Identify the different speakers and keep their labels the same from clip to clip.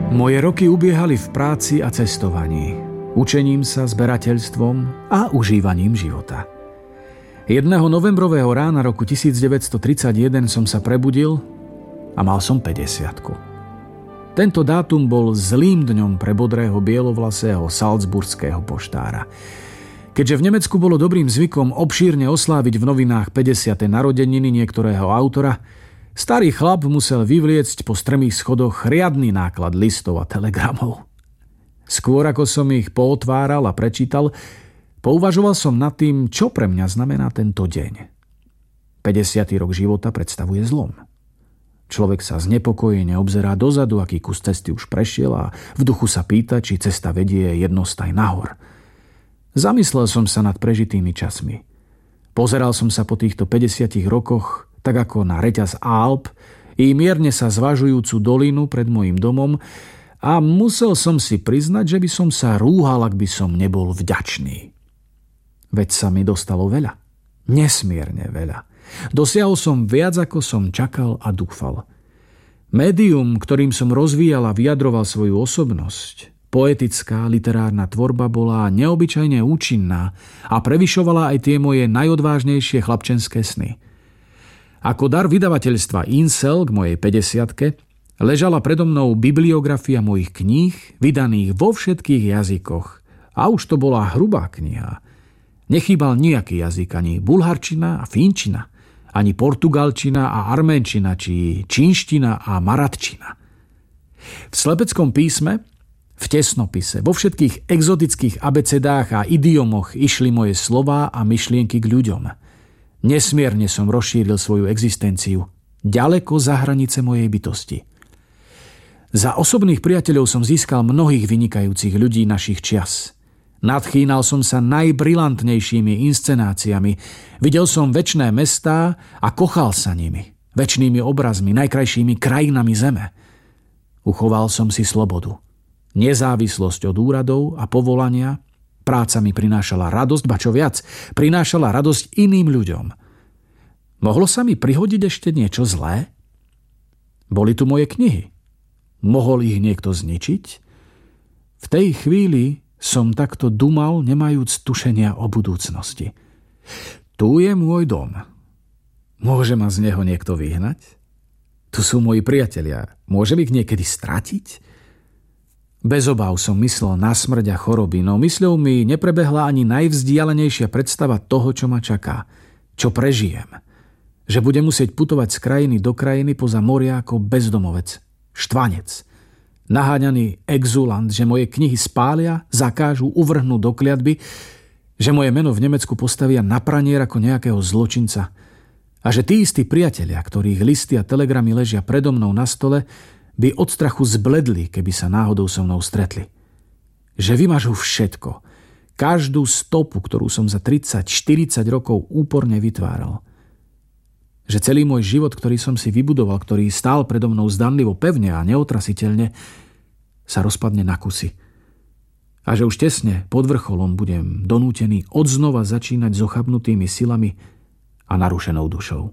Speaker 1: Moje roky ubiehali v práci a cestovaní, učením sa, zberateľstvom a užívaním života. Jedného novembrového rána roku 1931 som sa prebudil a mal som 50-ku. Tento dátum bol zlým dňom pre bodrého bielovlasého salzburského poštára. Keďže v Nemecku bolo dobrým zvykom obšírne osláviť v novinách 50. narodeniny niektorého autora, starý chlap musel vyvliecť po strmých schodoch riadny náklad listov a telegramov. Skôr ako som ich pootváral a prečítal, pouvažoval som nad tým, čo pre mňa znamená tento deň. 50. rok života predstavuje zlom. Človek sa znepokojene obzerá dozadu, aký kus cesty už prešiel a v duchu sa pýta, či cesta vedie jednostaj nahor. Zamyslel som sa nad prežitými časmi. Pozeral som sa po týchto 50 rokoch tak ako na reťaz Alp i mierne sa zvažujúcu dolinu pred mojím domom a musel som si priznať, že by som sa rúhal, ak by som nebol vďačný. Veď sa mi dostalo veľa. Nesmierne veľa. Dosiahol som viac, ako som čakal a dúfal. Médium, ktorým som rozvíjal a vyjadroval svoju osobnosť, poetická literárna tvorba bola neobyčajne účinná a prevyšovala aj tie moje najodvážnejšie chlapčenské sny. Ako dar vydavateľstva Insel k mojej 50-ke ležala predo mnou bibliografia mojich kníh, vydaných vo všetkých jazykoch. A už to bola hrubá kniha. Nechýbal nejaký jazyk, ani bulharčina a fínčina, ani portugalčina a arménčina, či čínština a maratčina. V slepeckom písme, v tesnopise, vo všetkých exotických abecedách a idiomoch išli moje slová a myšlienky k ľuďom. Nesmierne som rozšíril svoju existenciu, ďaleko za hranice mojej bytosti. Za osobných priateľov som získal mnohých vynikajúcich ľudí našich čias. Nadchýnal som sa najbrilantnejšími inscenáciami, videl som večné mestá a kochal sa nimi, večnými obrazmi, najkrajšími krajinami zeme. Uchoval som si slobodu, nezávislosť od úradov a povolania. Práca mi prinášala radosť, ba čo viac, prinášala radosť iným ľuďom. Mohlo sa mi prihodiť ešte niečo zlé? Boli tu moje knihy. Mohol ich niekto zničiť? V tej chvíli som takto dumal, nemajúc tušenia o budúcnosti. Tu je môj dom. Môže ma z neho niekto vyhnať? Tu sú moji priatelia. Môžem ich niekedy stratiť? Bez obáv som myslel na smrť a choroby, no mysľou mi neprebehla ani najvzdialenejšia predstava toho, čo ma čaká, čo prežijem. Že budem musieť putovať z krajiny do krajiny poza moria ako bezdomovec, štvanec, naháňaný exulant, že moje knihy spália, zakážu, uvrhnú do kliatby, že moje meno v Nemecku postavia na pranier ako nejakého zločinca a že tí istí priatelia, ktorých listy a telegramy ležia predo mnou na stole, by od strachu zbledli, keby sa náhodou so mnou stretli. Že vymažú všetko, každú stopu, ktorú som za 30-40 rokov úporne vytváral. Že celý môj život, ktorý som si vybudoval, ktorý stál predo mnou zdanlivo pevne a neotrasiteľne, sa rozpadne na kusy. A že už tesne pod vrcholom budem donútený odznova začínať s ochabnutými silami a narušenou dušou.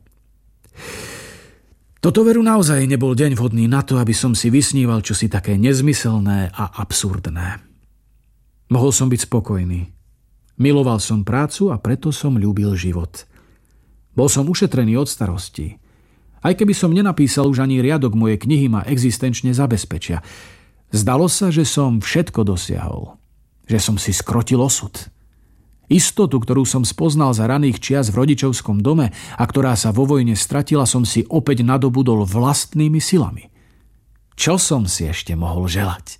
Speaker 1: Toto veru naozaj nebol deň vhodný na to, aby som si vysníval čosi také nezmyselné a absurdné. Mohol som byť spokojný. Miloval som prácu a preto som ľúbil život. Bol som ušetrený od starostí. Aj keby som nenapísal už ani riadok, moje knihy ma existenčne zabezpečia. Zdalo sa, že som všetko dosiahol. Že som si skrotil osud. Istotu, ktorú som spoznal za raných čias v rodičovskom dome a ktorá sa vo vojne stratila, som si opäť nadobudol vlastnými silami. Čo som si ešte mohol želať?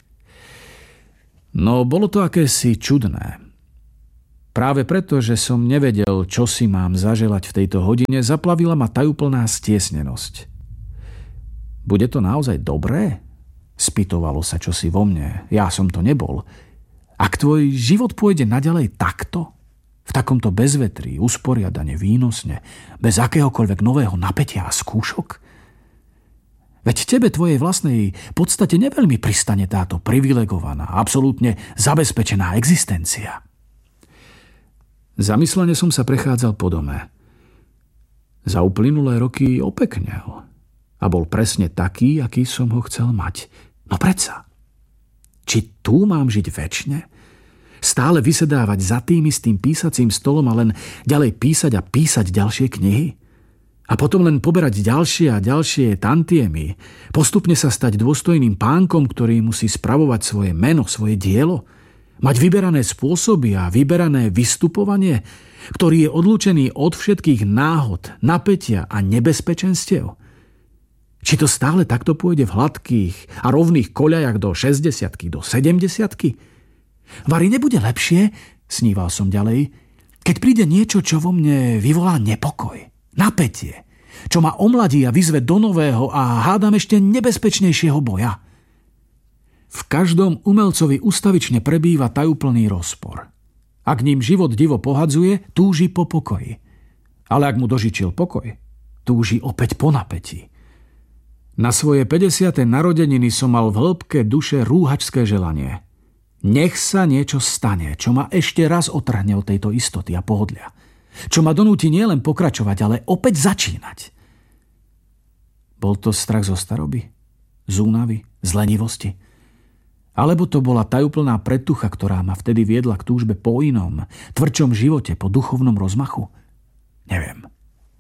Speaker 1: No, bolo to akési čudné. Práve preto, že som nevedel, čo si mám zaželať v tejto hodine, zaplavila ma tajúplná stiesnenosť. Bude to naozaj dobré? Spýtovalo sa čosi vo mne. Ja som to nebol. Ak tvoj život pôjde naďalej takto, v takomto bezvetrí, usporiadane, výnosne, bez akéhokoľvek nového napätia a skúšok? Veď tebe, tvojej vlastnej podstate neveľmi pristane táto privilegovaná, absolútne zabezpečená existencia. Zamyslene som sa prechádzal po dome. Za uplynulé roky opeknel a bol presne taký, aký som ho chcel mať. No predsa. Či tu mám žiť večne? Stále vysedávať za tým istým písacím stolom a len ďalej písať a písať ďalšie knihy? A potom len poberať ďalšie a ďalšie tantiemy? Postupne sa stať dôstojným pánkom, ktorý musí spravovať svoje meno, svoje dielo? Mať vyberané spôsoby a vyberané vystupovanie, ktorý je odlúčený od všetkých náhod, napätia a nebezpečenstiev? Či to stále takto pôjde v hladkých a rovných koľajach do 60-ky, do 70-ky? Vari nebude lepšie, sníval som ďalej, keď príde niečo, čo vo mne vyvolá nepokoj, napätie, čo ma omladí a vyzve do nového a hádam ešte nebezpečnejšieho boja. V každom umelcovi ustavične prebýva tajúplný rozpor. Ak ním život divo pohadzuje, túži po pokoji. Ale ak mu dožičil pokoj, túži opäť po napätí. Na svoje 50. narodeniny som mal v hĺbke duše rúhačské želanie. Nech sa niečo stane, čo ma ešte raz otrhne od tejto istoty a pohodlia. Čo ma donúti nielen pokračovať, ale opäť začínať. Bol to strach zo staroby? Z únavy? Z lenivosti? Alebo to bola tajúplná pretucha, ktorá ma vtedy viedla k túžbe po inom, tvrdšom živote, po duchovnom rozmachu? Neviem.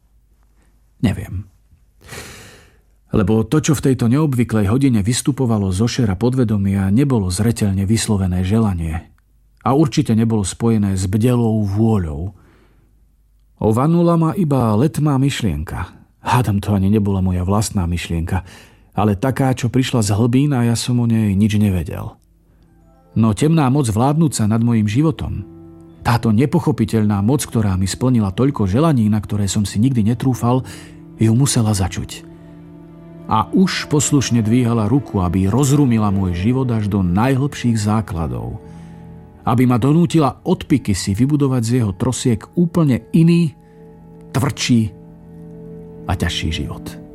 Speaker 1: Lebo to, čo v tejto neobvyklej hodine vystupovalo zo šera podvedomia, nebolo zreteľne vyslovené želanie. A určite nebolo spojené s bdelou vôľou. Ovanula ma iba letmá myšlienka. Hádam, to ani nebola moja vlastná myšlienka, ale taká, čo prišla z hlbín a ja som o nej nič nevedel. No temná moc vládnúca nad mojím životom, táto nepochopiteľná moc, ktorá mi splnila toľko želaní, na ktoré som si nikdy netrúfal, ju musela začuť. A už poslušne dvíhala ruku, aby rozrumila môj život až do najhlbších základov. Aby ma donútila odpiky si vybudovať z jeho trosiek úplne iný, tvrdší a ťažší život.